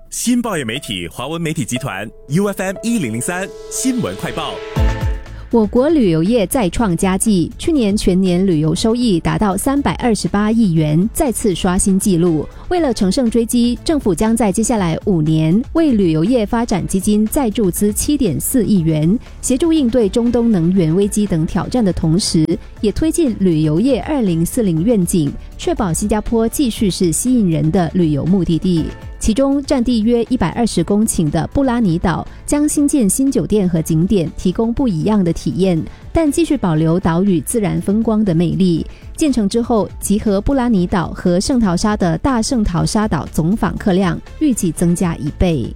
新报业媒体华文媒体集团 UFM1003 新闻快报。 我国旅游业再创佳绩，去年全年旅游收益达到328亿元，再次刷新纪录。为了乘胜追击，政府将在接下来5年为旅游业发展基金再注资7.4亿元，协助应对中东能源危机等挑战的同时，也推进旅游业2040愿景，确保新加坡继续是吸引人的旅游目的地。其中占地约120公顷的布拉尼岛将新建新酒店和景点，提供不一样的体验，但继续保留岛屿自然风光的魅力。建成之后，集合布拉尼岛和圣淘沙的大圣淘沙岛总访客量预计增加1倍。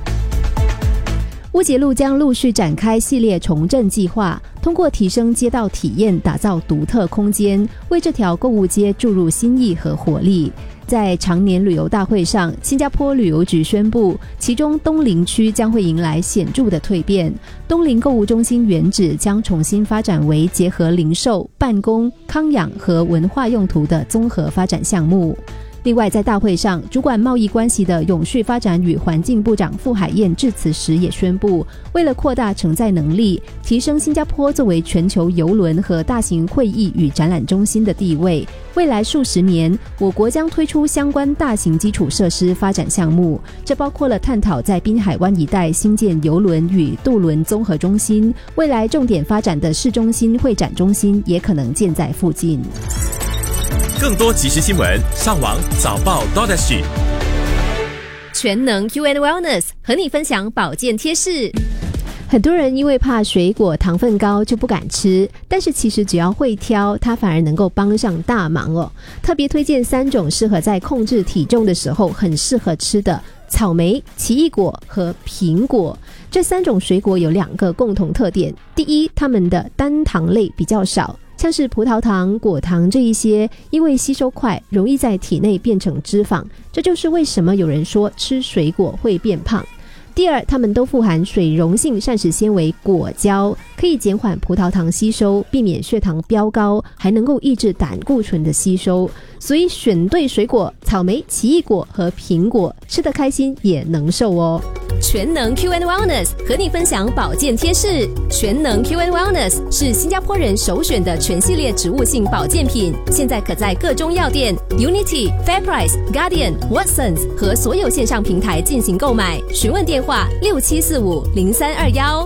乌节路将陆续展开系列重振计划，通过提升街道体验，打造独特空间，为这条购物街注入新意和活力。在常年旅游大会上，新加坡旅游局宣布，其中东邻区将会迎来显著的蜕变。东邻购物中心原址将重新发展为结合零售、办公、康养和文化用途的综合发展项目。另外，在大会上，主管贸易关系的永续发展与环境部长傅海燕致辞时也宣布，为了扩大承载能力，提升新加坡作为全球邮轮和大型会议与展览中心的地位，未来数十年，我国将推出相关大型基础设施发展项目，这包括了探讨在滨海湾一带新建邮轮与渡轮综合中心，未来重点发展的市中心会展中心也可能建在附近。 更多即时新闻，上网早报 .SG。 全能 Q&A Wellness 和你分享保健贴士。很多人因为怕水果糖分高就不敢吃，但是其实只要会挑，它反而能够帮上大忙哦。特别推荐3种适合在控制体重的时候很适合吃的草莓、奇异果和苹果。这3种水果有2个共同特点，第一，它们的单糖类比较少，像是葡萄糖、果糖这一些，因为吸收快，容易在体内变成脂肪，这就是为什么有人说吃水果会变胖。第二，它们都富含水溶性膳食纤维果胶，可以减缓葡萄糖吸收，避免血糖飙高，还能够抑制胆固醇的吸收。所以选对水果，草莓、奇异果和苹果，吃得开心也能瘦哦。全能 Q&A Wellness 和你分享保健贴士。全能 Q&A Wellness 是新加坡人首选的全系列植物性保健品，现在可在各中药店、Unity、FairPrice、Guardian、Watsons 和所有线上平台进行购买。询问电话67450321。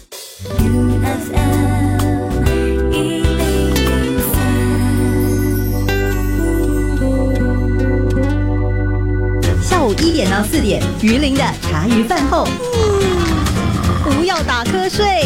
下午1点到4点，鱼鳞的茶余饭后，不要打瞌睡。